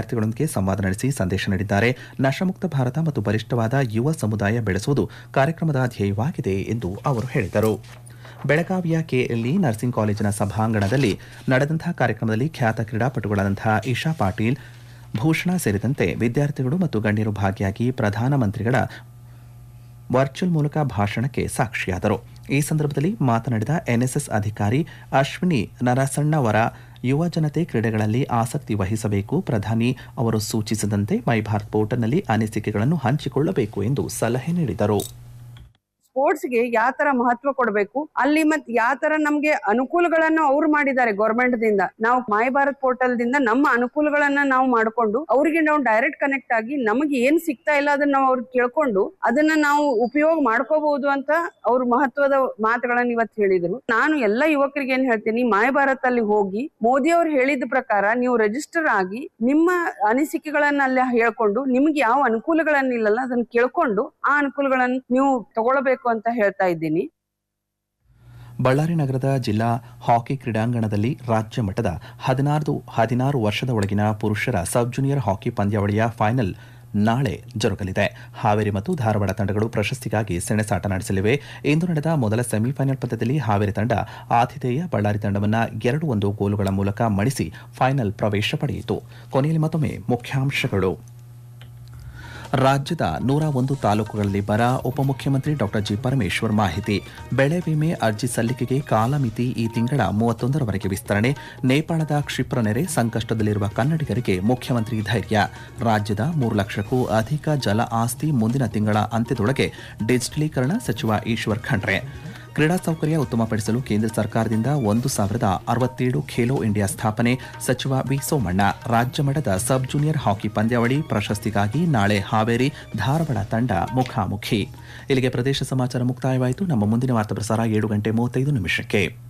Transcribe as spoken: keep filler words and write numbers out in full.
ವಿದ್ಯಾರ್ಥಿಗಳೊಂದಿಗೆ ಸಂವಾದ ನಡೆಸಿ ಸಂದೇಶ ನೀಡಿದ್ದಾರೆ. ನಶಾಮುಕ್ತ ಭಾರತ ಮತ್ತು ಬಲಿಷ್ಠವಾದ ಯುವ ಸಮುದಾಯ ಬೆಳೆಸುವುದು ಕಾರ್ಯಕ್ರಮದ ಧ್ಯೇಯವಾಗಿದೆ ಎಂದು ಅವರು ಹೇಳಿದರು. ಬೆಳಗಾವಿಯ ಕೆಎಲ್ಇ ನರ್ಸಿಂಗ್ ಕಾಲೇಜಿನ ಸಭಾಂಗಣದಲ್ಲಿ ನಡೆದಂತಹ ಕಾರ್ಯಕ್ರಮದಲ್ಲಿ ಖ್ಯಾತ ಕ್ರೀಡಾಪಟುಗಳಾದಂತಹ ಇಶಾ ಪಾಟೀಲ್, ಭೂಷಣ ಸೇರಿದಂತೆ ವಿದ್ಯಾರ್ಥಿಗಳು ಮತ್ತು ಗಣ್ಯರು ಭಾಗಿಯಾಗಿ ಪ್ರಧಾನಮಂತ್ರಿಗಳ ವರ್ಚುವಲ್ ಮೂಲಕ ಭಾಷಣಕ್ಕೆ ಸಾಕ್ಷಿಯಾದರು. ಈ ಸಂದರ್ಭದಲ್ಲಿ ಮಾತನಾಡಿದ ಎನ್ಎಸ್ಎಸ್ ಅಧಿಕಾರಿ ಅಶ್ವಿನಿ ನರಸಣ್ಣವರ ಯುವ ಜನತೆ ಕ್ರೀಡೆಗಳಲ್ಲಿ ಆಸಕ್ತಿ ವಹಿಸಬೇಕು. ಪ್ರಧಾನಿ ಅವರು ಸೂಚಿಸಿದಂತೆ ಮೈ ಭಾರತ್ ಪೋರ್ಟಲ್ನಲ್ಲಿ ಅನಿಸಿಕೆಗಳನ್ನು ಹಂಚಿಕೊಳ್ಳಬೇಕು ಎಂದು ಸಲಹೆ ನೀಡಿದರು. ಸ್ಪೋರ್ಟ್ಸ್ಗೆ ಯಾವ ತರ ಮಹತ್ವ ಕೊಡಬೇಕು, ಅಲ್ಲಿ ಮತ್ ಯಾವ ತರ ನಮ್ಗೆ ಅನುಕೂಲಗಳನ್ನು ಅವ್ರು ಮಾಡಿದ್ದಾರೆ ಗೌರ್ಮೆಂಟ್ ದಿಂದ. ನಾವು ಮೈ ಭಾರತ್ ಪೋರ್ಟಲ್ ದಿಂದ ನಮ್ಮ ಅನುಕೂಲಗಳನ್ನ ನಾವು ಮಾಡ್ಕೊಂಡು ಅವ್ರಿಗೆ ನಾವು ಡೈರೆಕ್ಟ್ ಕನೆಕ್ಟ್ ಆಗಿ ನಮಗೆ ಏನ್ ಸಿಗ್ತಾ ಇಲ್ಲ ಅದನ್ನ ನಾವು ಅವ್ರಿಗೆ ಕೇಳ್ಕೊಂಡು ಅದನ್ನ ನಾವು ಉಪಯೋಗ ಮಾಡ್ಕೋಬಹುದು ಅಂತ ಅವ್ರ ಮಹತ್ವದ ಮಾತುಗಳನ್ನ ಇವತ್ತು ಹೇಳಿದ್ರು. ನಾನು ಎಲ್ಲ ಯುವಕರಿಗೆ ಏನ್ ಹೇಳ್ತೀನಿ, ಮೈ ಭಾರತ್ ಅಲ್ಲಿ ಹೋಗಿ ಮೋದಿ ಅವ್ರು ಹೇಳಿದ ಪ್ರಕಾರ ನೀವು ರಿಜಿಸ್ಟರ್ ಆಗಿ ನಿಮ್ಮ ಅನಿಸಿಕೆಗಳನ್ನ ಅಲ್ಲಿ ಹೇಳ್ಕೊಂಡು ನಿಮ್ಗೆ ಯಾವ ಅನುಕೂಲಗಳನ್ನಿಲ್ಲಲ್ಲ ಅದನ್ನ ಕೇಳ್ಕೊಂಡು ಆ ಅನುಕೂಲಗಳನ್ನು ನೀವು ತಗೊಳ್ಬೇಕು ಅಂತ ಹೇಳ್ತಾ ಇದ್ದೀನಿ. ಬಳ್ಳಾರಿ ನಗರದ ಜಿಲ್ಲಾ ಹಾಕಿ ಕ್ರೀಡಾಂಗಣದಲ್ಲಿ ರಾಜ್ಯ ಮಟ್ಟದ ಹದಿನಾರು ಹದಿನಾರು ವರ್ಷದ ಒಳಗಿನ ಪುರುಷರ ಸಬ್ ಜೂನಿಯರ್ ಹಾಕಿ ಪಂದ್ಯಾವಳಿಯ ಫೈನಲ್ ನಾಳೆ ಜರುಗಲಿದೆ. ಹಾವೇರಿ ಮತ್ತು ಧಾರವಾಡ ತಂಡಗಳು ಪ್ರಶಸ್ತಿಗಾಗಿ ಸೆಣಸಾಟ ನಡೆಸಲಿವೆ. ಇಂದು ನಡೆದ ಮೊದಲ ಸೆಮಿಫೈನಲ್ ಪಂದ್ಯದಲ್ಲಿ ಹಾವೇರಿ ತಂಡ ಆತಿಥೇಯ ಬಳ್ಳಾರಿ ತಂಡವನ್ನು ಎರಡು ಒಂದು ಗೋಲುಗಳ ಮೂಲಕ ಮಣಿಸಿ ಫೈನಲ್ ಪ್ರವೇಶ ಪಡೆಯಿತು. ಕೊನೆಯಲ್ಲಿ ಮತ್ತೊಮ್ಮೆ ಮುಖ್ಯಾಂಶಗಳು. ರಾಜ್ಯದ ನೂರ ಒಂದು ತಾಲೂಕುಗಳಲ್ಲಿ ಬರ, ಉಪಮುಖ್ಯಮಂತ್ರಿ ಡಾಕ್ಟರ್ ಜಿ ಪರಮೇಶ್ವರ್ ಮಾಹಿತಿ. ಬೆಳೆ ವಿಮೆ ಅರ್ಜಿ ಸಲ್ಲಿಕೆಗೆ ಕಾಲಮಿತಿ ಈ ತಿಂಗಳ ಮೂವತ್ತೊಂದರವರೆಗೆ ವಿಸ್ತರಣೆ. ನೇಪಾಳದ ಕ್ಷಿಪ್ರ ನೆರೆ ಸಂಕಷ್ಟದಲ್ಲಿರುವ ಕನ್ನಡಿಗರಿಗೆ ಮುಖ್ಯಮಂತ್ರಿ ಧೈರ್ಯ. ರಾಜ್ಯದ ಮೂರು ಲಕ್ಷಕ್ಕೂ ಅಧಿಕ ಜಲ ಆಸ್ತಿ ಮುಂದಿನ ತಿಂಗಳ ಅಂತ್ಯದೊಳಗೆ ಡಿಜಿಟಲೀಕರಣ, ಸಚಿವ ಈಶ್ವರ್ ಖಂಡ್ರೆ. ಕ್ರೀಡಾ ಸೌಕರ್ಯ ಉತ್ತಮಪಡಿಸಲು ಕೇಂದ್ರ ಸರ್ಕಾರದಿಂದ ಒಂದು ಸಾವಿರದ ಅರವತ್ತೇಳು ಖೇಲೋ ಇಂಡಿಯಾ ಸ್ಥಾಪನೆ, ಸಚಿವ ವಿ ಸೋಮಣ್ಣ. ರಾಜ್ಯ ಮಟ್ಟದ ಸಬ್ ಜೂನಿಯರ್ ಹಾಕಿ ಪಂದ್ಯಾವಳಿ ಪ್ರಶಸ್ತಿಗಾಗಿ ನಾಳೆ ಹಾವೇರಿ ಧಾರವಾಡ ತಂಡ ಮುಖಾಮುಖಿ. ಇಲ್ಲಿಗೆ ಪ್ರದೇಶ ಸಮಾಚಾರ ಮುಕ್ತಾಯವಾಯಿತು. ನಮ್ಮ ಮುಂದಿನ ವಾರ್ತಾ ಪ್ರಸಾರ ಏಳು ಗಂಟೆ ಮೂವತ್ತೈದು ನಿಮಿಷಕ್ಕೆ.